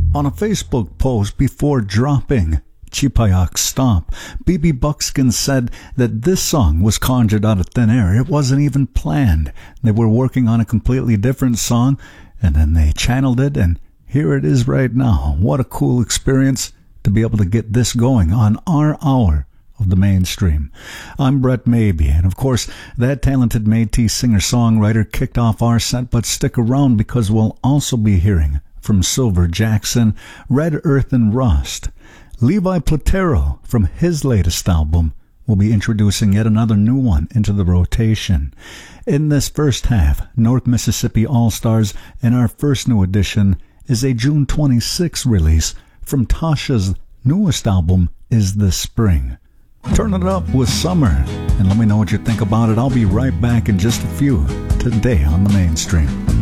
On a Facebook post before dropping Chipayak Stop, BB Buckskin said that this song was conjured out of thin air. It wasn't even planned. They were working on a completely different song, and then they channeled it, and here it is right now. What a cool experience to be able to get this going on our hour of the mainstream. I'm Brett Maybe, and of course, that talented Métis singer-songwriter kicked off our set, but stick around because we'll also be hearing from Silver Jackson, Red Earth and Rust. Levi Platero, from his latest album, will be introducing yet another new one into the rotation. In this first half, North Mississippi All-Stars, and our first new edition is a June 26 release from Tasha's newest album, Is This Spring. Turn it up with Summer, and let me know what you think about it. I'll be right back in just a few, today on the Mainstream.